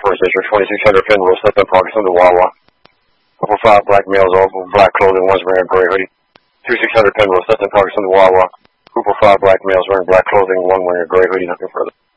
1st District, 2600 Fenwell, stepped in progress into Wawa. Couple 5 black males, all black clothing, one's wearing a gray hoodie. 2600 Fenwell, stepped in progress into Wawa. Group of 5 black males wearing black clothing, one wearing a gray hoodie, nothing further.